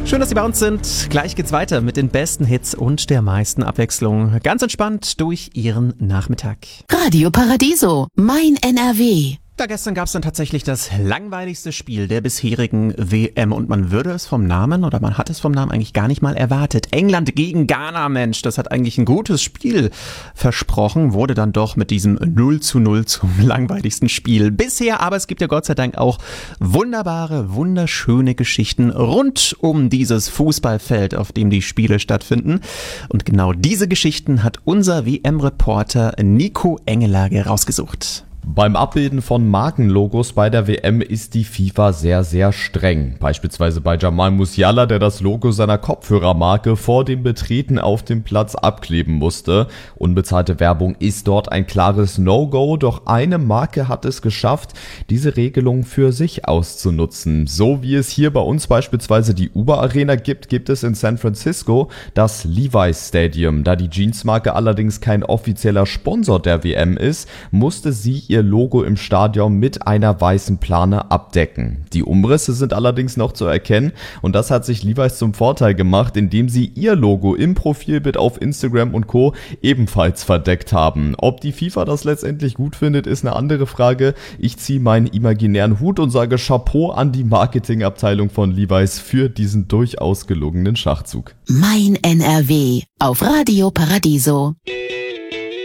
Schön, dass Sie bei uns sind. Gleich geht's weiter mit den besten Hits und der meisten Abwechslung. Ganz entspannt durch Ihren Nachmittag. Radio Paradiso, mein NRW. Ja, gestern gab es dann tatsächlich das langweiligste Spiel der bisherigen WM und man würde es vom Namen oder man hat es vom Namen eigentlich gar nicht mal erwartet. England gegen Ghana, Mensch, das hat eigentlich ein gutes Spiel versprochen, wurde dann doch mit diesem 0:0 zum langweiligsten Spiel bisher, aber es gibt ja Gott sei Dank auch wunderbare, wunderschöne Geschichten rund um dieses Fußballfeld, auf dem die Spiele stattfinden und genau diese Geschichten hat unser WM-Reporter Nico Engelage rausgesucht. Beim Abbilden von Markenlogos bei der WM ist die FIFA sehr, sehr streng. Beispielsweise bei Jamal Musiala, der das Logo seiner Kopfhörermarke vor dem Betreten auf dem Platz abkleben musste. Unbezahlte Werbung ist dort ein klares No-Go, doch eine Marke hat es geschafft, diese Regelung für sich auszunutzen. So wie es hier bei uns beispielsweise die Uber Arena gibt es in San Francisco das Levi's Stadium. Da die Jeansmarke allerdings kein offizieller Sponsor der WM ist, musste sie ihr Logo im Stadion mit einer weißen Plane abdecken. Die Umrisse sind allerdings noch zu erkennen und das hat sich Levi's zum Vorteil gemacht, indem sie ihr Logo im Profilbild auf Instagram und Co. ebenfalls verdeckt haben. Ob die FIFA das letztendlich gut findet, ist eine andere Frage. Ich ziehe meinen imaginären Hut und sage Chapeau an die Marketingabteilung von Levi's für diesen durchaus gelungenen Schachzug. Mein NRW auf Radio Paradiso.